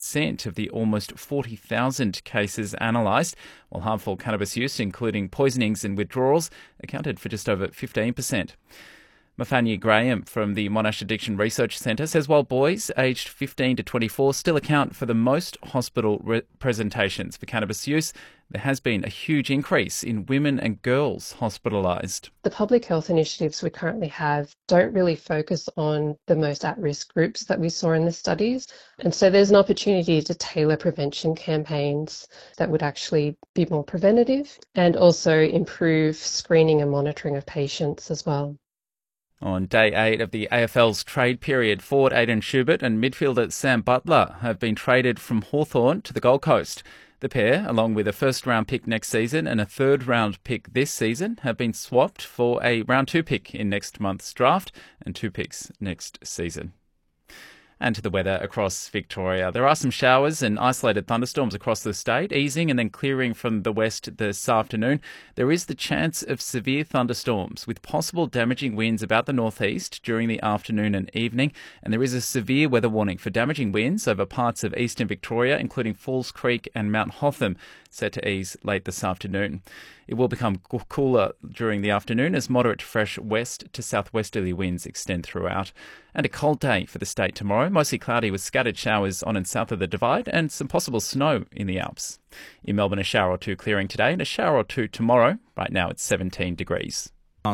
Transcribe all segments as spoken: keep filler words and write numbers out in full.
percent of the almost forty thousand cases analysed, while harmful cannabis use, including poisonings and withdrawals, accounted for just over fifteen percent. Mafanya Graham from the Monash Addiction Research Centre says while boys aged fifteen to twenty-four still account for the most hospital re- presentations for cannabis use, there has been a huge increase in women and girls hospitalised. The public health initiatives we currently have don't really focus on the most at-risk groups that we saw in the studies. And so there's an opportunity to tailor prevention campaigns that would actually be more preventative and also improve screening and monitoring of patients as well. On day eight of the A F L's trade period, forward Aidan Schubert and midfielder Sam Butler have been traded from Hawthorn to the Gold Coast. The pair, along with a first-round pick next season and a third-round pick this season, have been swapped for a round two pick in next month's draft and two picks next season. And to the weather across Victoria. There are some showers and isolated thunderstorms across the state, easing and then clearing from the west this afternoon. There is the chance of severe thunderstorms with possible damaging winds about the northeast during the afternoon and evening. And there is a severe weather warning for damaging winds over parts of eastern Victoria, including Falls Creek and Mount Hotham, set to ease late this afternoon. It will become cooler during the afternoon as moderate to fresh west to southwesterly winds extend throughout. And a cold day for the state tomorrow, mostly cloudy with scattered showers on and south of the Divide and some possible snow in the Alps. In Melbourne, a shower or two clearing today and a shower or two tomorrow. Right now it's seventeen degrees.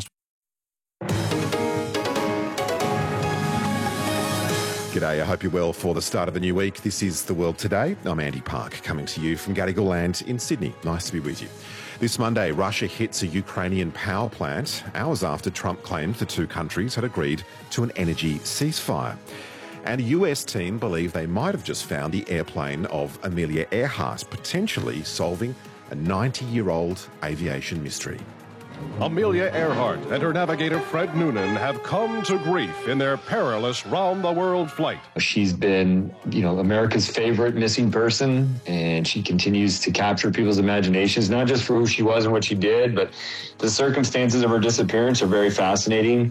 G'day, I hope you're well for the start of the new week. This is The World Today. I'm Andy Park, coming to you from Gadigal Land in Sydney. Nice to be with you. This Monday, Russia hits a Ukrainian power plant hours after Trump claimed the two countries had agreed to an energy ceasefire. And a U S team believe they might have just found the airplane of Amelia Earhart, potentially solving a ninety-year-old aviation mystery. Amelia Earhart and her navigator Fred Noonan have come to grief in their perilous round-the-world flight. She's been, you know, America's favorite missing person, and she continues to capture people's imaginations, not just for who she was and what she did, but the circumstances of her disappearance are very fascinating.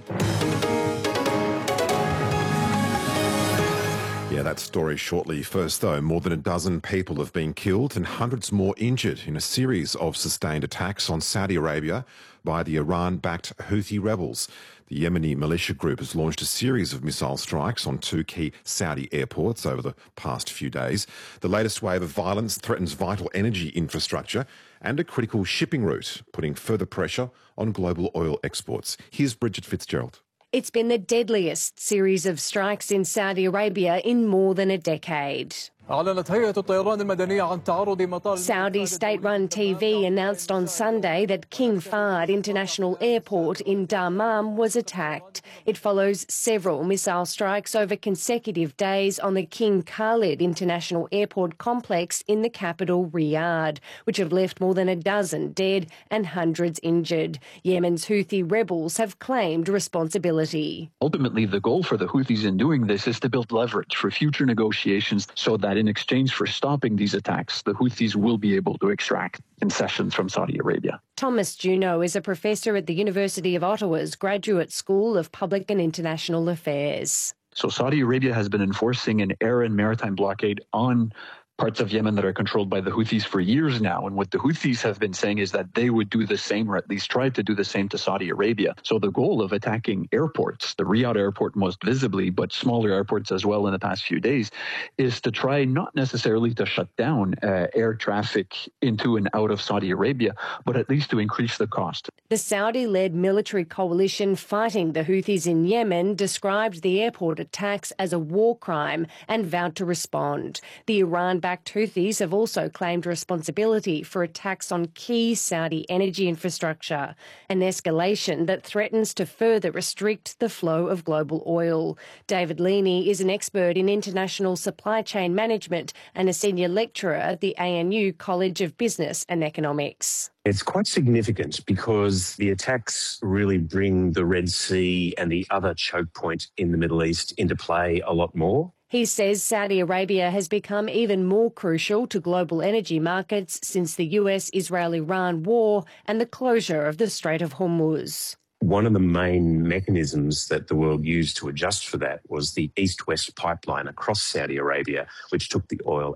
Yeah, that story shortly. First, though, more than a dozen people have been killed and hundreds more injured in a series of sustained attacks on Saudi Arabia by the Iran-backed Houthi rebels. The Yemeni militia group has launched a series of missile strikes on two key Saudi airports over the past few days. The latest wave of violence threatens vital energy infrastructure and a critical shipping route, putting further pressure on global oil exports. Here's Bridget Fitzgerald. It's been the deadliest series of strikes in Saudi Arabia in more than a decade. Saudi state-run T V announced on Sunday that King Fahd International Airport in Dammam was attacked. It follows several missile strikes over consecutive days on the King Khalid International Airport complex in the capital Riyadh, which have left more than a dozen dead and hundreds injured. Yemen's Houthi rebels have claimed responsibility. Ultimately, the goal for the Houthis in doing this is to build leverage for future negotiations so that in exchange for stopping these attacks, the Houthis will be able to extract concessions from Saudi Arabia. Thomas Juno is a professor at the University of Ottawa's Graduate School of Public and International Affairs. So Saudi Arabia has been enforcing an air and maritime blockade on parts of Yemen that are controlled by the Houthis for years now. And what the Houthis have been saying is that they would do the same, or at least try to do the same to Saudi Arabia. So the goal of attacking airports, the Riyadh airport most visibly, but smaller airports as well in the past few days, is to try not necessarily to shut down uh, air traffic into and out of Saudi Arabia, but at least to increase the cost. The Saudi-led military coalition fighting the Houthis in Yemen described the airport attacks as a war crime and vowed to respond. The Iran-backed Houthis have also claimed responsibility for attacks on key Saudi energy infrastructure, an escalation that threatens to further restrict the flow of global oil. David Leaney is an expert in international supply chain management and a senior lecturer at the A N U College of Business and Economics. It's quite significant because the attacks really bring the Red Sea and the other choke point in the Middle East into play a lot more. He says Saudi Arabia has become even more crucial to global energy markets since the U S-Israel-Iran war and the closure of the Strait of Hormuz. One of the main mechanisms that the world used to adjust for that was the East-West pipeline across Saudi Arabia, which took the oil